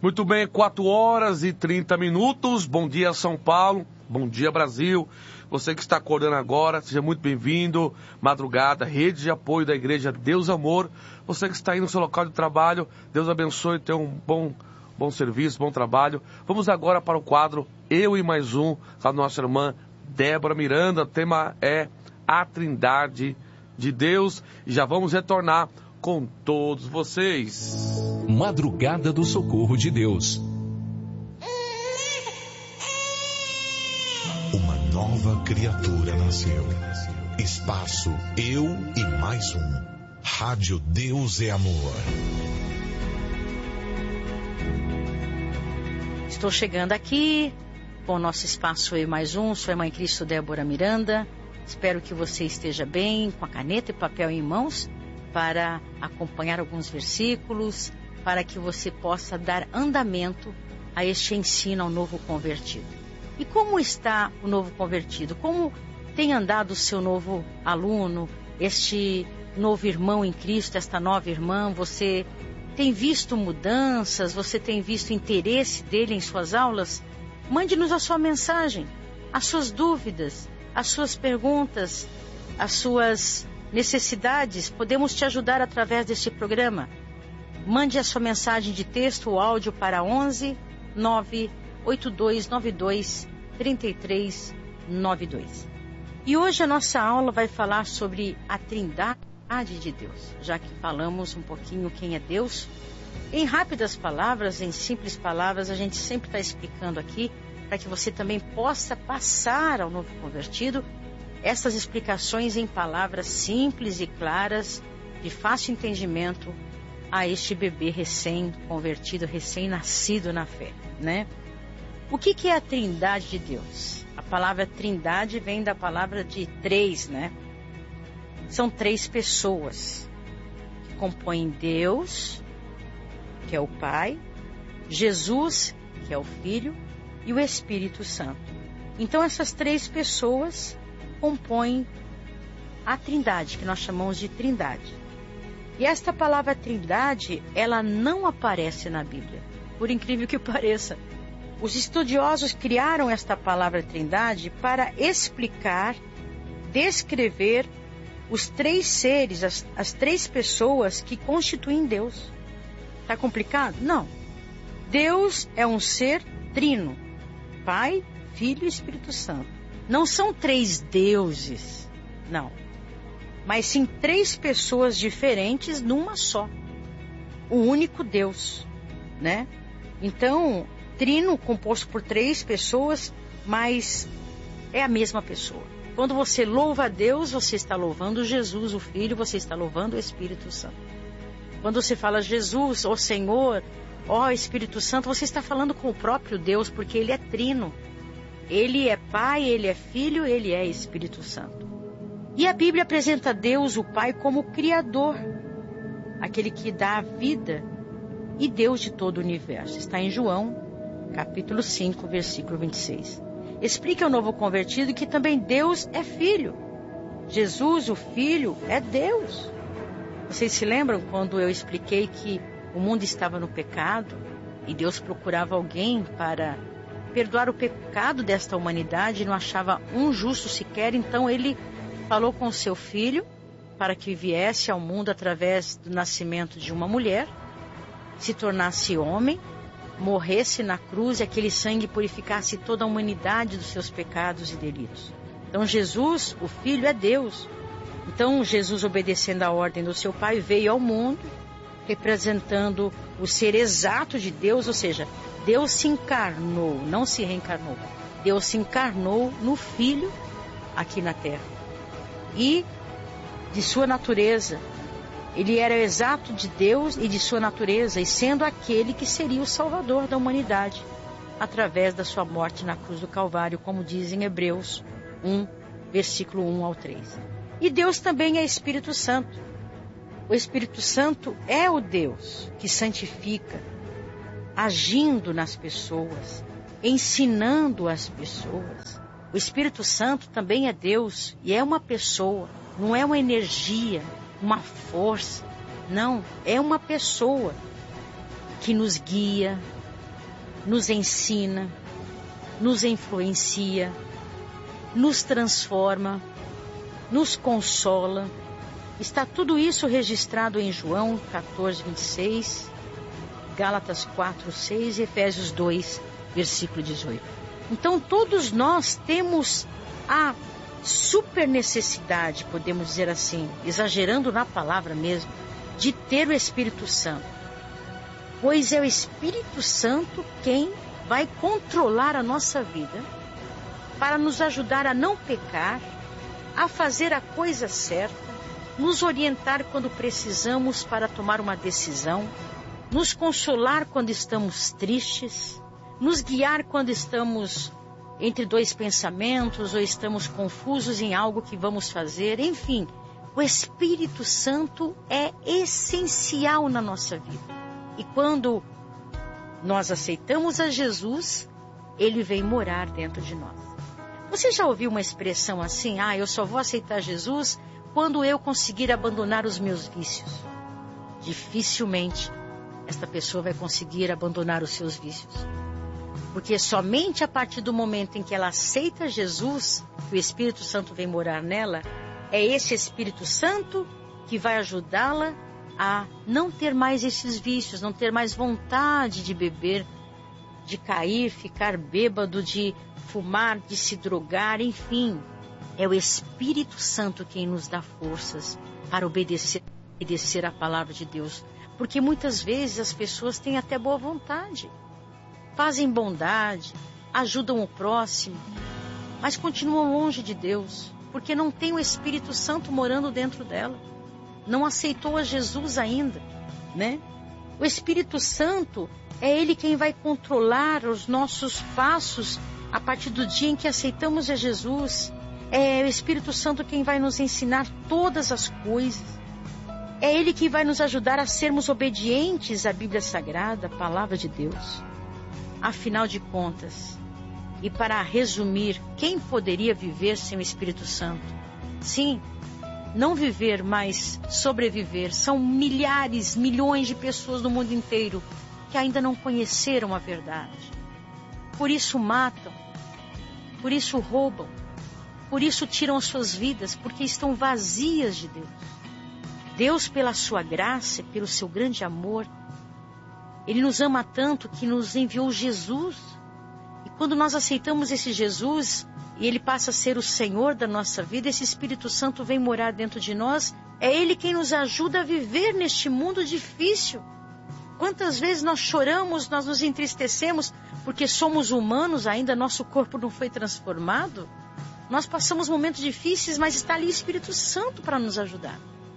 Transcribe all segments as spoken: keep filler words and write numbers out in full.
Muito bem, quatro horas e trinta minutos. Bom dia, São Paulo. Bom dia, Brasil. Você que está acordando agora, seja muito bem-vindo. Madrugada, rede de apoio da Igreja Deus Amor. Você que está aí no seu local de trabalho, Deus abençoe, tenha um bom, bom serviço, bom trabalho. Vamos agora para o quadro Eu e Mais Um, com a nossa irmã Débora Miranda. O tema é a Trindade de Deus. E já vamos retornar com todos vocês. Madrugada do Socorro de Deus. Uma nova criatura nasceu. Espaço Eu e Mais Um. Rádio Deus é Amor. Estou chegando aqui com o nosso espaço Eu e Mais Um. Sou a Irmã em Cristo Débora Miranda. Espero que você esteja bem, com a caneta e papel em mãos, para acompanhar alguns versículos, para que você possa dar andamento a este ensino ao novo convertido. E como está o novo convertido? Como tem andado o seu novo aluno, este novo irmão em Cristo, esta nova irmã? Você tem visto mudanças? Você tem visto interesse dele em suas aulas? Mande-nos a sua mensagem, as suas dúvidas, as suas perguntas, as suas necessidades. Podemos te ajudar através deste programa. Mande a sua mensagem de texto ou áudio para onze, nove oito dois nove dois, três três nove dois. E hoje a nossa aula vai falar sobre a Trindade de Deus, já que falamos um pouquinho quem é Deus. Em rápidas palavras, em simples palavras, a gente sempre está explicando aqui, para que você também possa passar ao novo convertido essas explicações em palavras simples e claras, de fácil entendimento, a este bebê recém-convertido, recém-nascido na fé, né? O que, que é a Trindade de Deus? A palavra Trindade vem da palavra de três, né? São três pessoas que compõem Deus, que é o Pai, Jesus, que é o Filho, e o Espírito Santo. Então essas três pessoas compõem a Trindade, que nós chamamos de Trindade. E esta palavra Trindade, ela não aparece na Bíblia, por incrível que pareça. Os estudiosos criaram esta palavra Trindade para explicar, descrever os três seres, as, as três pessoas que constituem Deus. Está complicado? Não. Deus é um ser trino, Pai, Filho e Espírito Santo. Não são três deuses, não. Mas sim três pessoas diferentes numa só. O único Deus, né? Então, trino composto por três pessoas, mas é a mesma pessoa. Quando você louva a Deus, você está louvando Jesus, o Filho, você está louvando o Espírito Santo. Quando você fala Jesus, ó Senhor, ó Espírito Santo, você está falando com o próprio Deus, porque Ele é trino. Ele é Pai, Ele é Filho, Ele é Espírito Santo. E a Bíblia apresenta Deus, o Pai, como Criador, aquele que dá a vida e Deus de todo o universo. Está em João, capítulo cinco, versículo vinte e seis. Explica ao novo convertido que também Deus é Filho. Jesus, o Filho, é Deus. Vocês se lembram quando eu expliquei que o mundo estava no pecado e Deus procurava alguém para perdoar o pecado desta humanidade e não achava um justo sequer? Então Ele falou com o seu Filho para que viesse ao mundo através do nascimento de uma mulher, se tornasse homem, morresse na cruz e aquele sangue purificasse toda a humanidade dos seus pecados e delitos. Então Jesus, o Filho, é Deus. Então Jesus, obedecendo a ordem do seu Pai, veio ao mundo, representando o ser exato de Deus, ou seja, Deus se encarnou, não se reencarnou. Deus se encarnou no Filho aqui na terra. E de sua natureza, Ele era exato de Deus e de sua natureza, e sendo aquele que seria o Salvador da humanidade, através da sua morte na cruz do Calvário, como diz em Hebreus um, versículo um ao três. E Deus também é Espírito Santo. O Espírito Santo é o Deus que santifica, agindo nas pessoas, ensinando as pessoas. O Espírito Santo também é Deus e é uma pessoa, não é uma energia, uma força. Não, é uma pessoa que nos guia, nos ensina, nos influencia, nos transforma, nos consola. Está tudo isso registrado em João quatorze, vinte e seis, Gálatas quatro, seis e Efésios dois, versículo dezoito. Então todos nós temos a super necessidade, podemos dizer assim, exagerando na palavra mesmo, de ter o Espírito Santo. Pois é o Espírito Santo quem vai controlar a nossa vida para nos ajudar a não pecar, a fazer a coisa certa, nos orientar quando precisamos para tomar uma decisão, nos consolar quando estamos tristes, nos guiar quando estamos entre dois pensamentos ou estamos confusos em algo que vamos fazer. Enfim, o Espírito Santo é essencial na nossa vida. E quando nós aceitamos a Jesus, Ele vem morar dentro de nós. Você já ouviu uma expressão assim? Ah, eu só vou aceitar Jesus quando eu conseguir abandonar os meus vícios. Dificilmente esta pessoa vai conseguir abandonar os seus vícios. Porque somente a partir do momento em que ela aceita Jesus, que o Espírito Santo vem morar nela, é esse Espírito Santo que vai ajudá-la a não ter mais esses vícios, não ter mais vontade de beber, de cair, ficar bêbado, de fumar, de se drogar, enfim. É o Espírito Santo quem nos dá forças para obedecer, obedecer a palavra de Deus. Porque muitas vezes as pessoas têm até boa vontade, fazem bondade, ajudam o próximo, mas continuam longe de Deus, porque não tem o Espírito Santo morando dentro dela. Não aceitou a Jesus ainda, né? O Espírito Santo é Ele quem vai controlar os nossos passos a partir do dia em que aceitamos a Jesus. É o Espírito Santo quem vai nos ensinar todas as coisas. É Ele que vai nos ajudar a sermos obedientes à Bíblia Sagrada, a Palavra de Deus. Afinal de contas, e para resumir, quem poderia viver sem o Espírito Santo? Sim, não viver, mas sobreviver. São milhares, milhões de pessoas no mundo inteiro que ainda não conheceram a verdade. Por isso matam, por isso roubam, por isso tiram as suas vidas, porque estão vazias de Deus. Deus, pela sua graça, pelo seu grande amor, Ele nos ama tanto que nos enviou Jesus. E quando nós aceitamos esse Jesus e Ele passa a ser o Senhor da nossa vida, esse Espírito Santo vem morar dentro de nós. É Ele quem nos ajuda a viver neste mundo difícil. Quantas vezes nós choramos, nós nos entristecemos porque somos humanos ainda, nosso corpo não foi transformado. Nós passamos momentos difíceis, mas está ali o Espírito Santo para nos ajudar.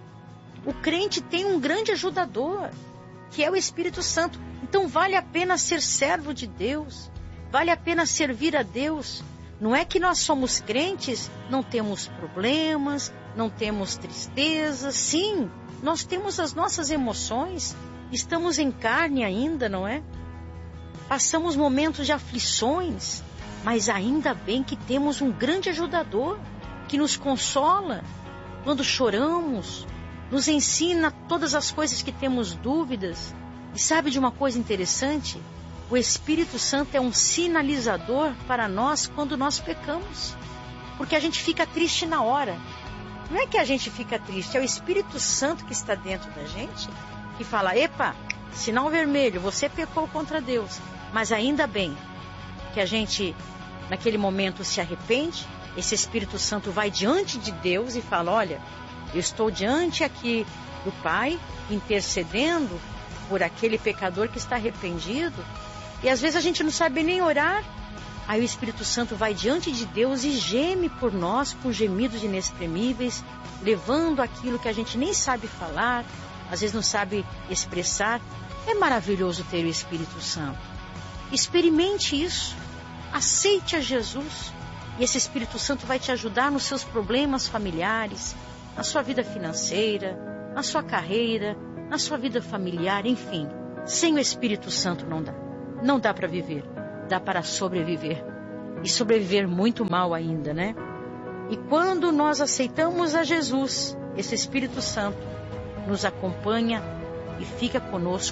O crente tem um grande ajudador, que é o Espírito Santo. Então vale a pena ser servo de Deus, vale a pena servir a Deus. Não é que nós somos crentes, não temos problemas, não temos tristezas. Sim, nós temos as nossas emoções, estamos em carne ainda, não é? Passamos momentos de aflições, mas ainda bem que temos um grande ajudador, que nos consola quando choramos, nos ensina todas as coisas que temos dúvidas. E sabe de uma coisa interessante? O Espírito Santo é um sinalizador para nós quando nós pecamos. Porque a gente fica triste na hora. Não é que a gente fica triste, é o Espírito Santo que está dentro da gente, que fala, epa, sinal vermelho, você pecou contra Deus. Mas ainda bem que a gente, naquele momento, se arrepende. Esse Espírito Santo vai diante de Deus e fala, olha, eu estou diante aqui do Pai, intercedendo por aquele pecador que está arrependido. E às vezes a gente não sabe nem orar. Aí o Espírito Santo vai diante de Deus e geme por nós com gemidos inexprimíveis, levando aquilo que a gente nem sabe falar, às vezes não sabe expressar. É maravilhoso ter o Espírito Santo. Experimente isso. Aceite a Jesus. E esse Espírito Santo vai te ajudar nos seus problemas familiares, na sua vida financeira, na sua carreira, na sua vida familiar, enfim. Sem o Espírito Santo não dá. Não dá para viver. Dá para sobreviver. E sobreviver muito mal ainda, né? E quando nós aceitamos a Jesus, esse Espírito Santo nos acompanha e fica conosco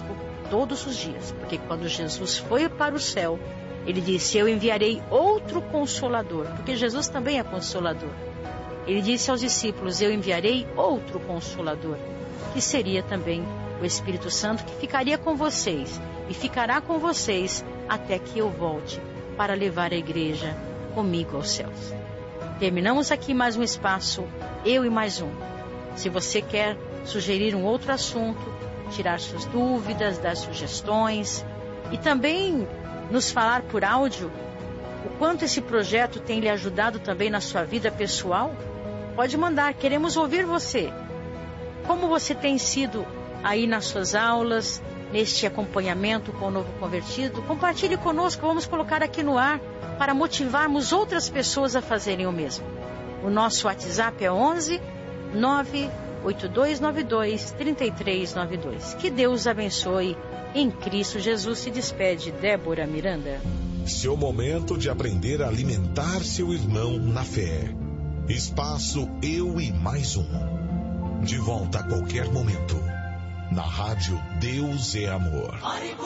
todos os dias, porque quando Jesus foi para o céu, ele disse: eu enviarei outro Consolador, porque Jesus também é Consolador. Ele disse aos discípulos: eu enviarei outro Consolador, que seria também o Espírito Santo, que ficaria com vocês e ficará com vocês até que eu volte para levar a igreja comigo aos céus. Terminamos aqui mais um espaço, eu e mais um. Se você quer sugerir um outro assunto, tirar suas dúvidas, dar sugestões e também nos falar por áudio o quanto esse projeto tem lhe ajudado também na sua vida pessoal, pode mandar, queremos ouvir você. Como você tem sido aí nas suas aulas, neste acompanhamento com o novo convertido? Compartilhe conosco, vamos colocar aqui no ar para motivarmos outras pessoas a fazerem o mesmo. O nosso WhatsApp é onze nove oito dois nove dois três três nove dois. Que Deus abençoe. Em Cristo Jesus. Se despede Débora Miranda. Seu momento de aprender a alimentar seu irmão na fé. Espaço Eu e Mais Um. De volta a qualquer momento. Na rádio Deus é Amor.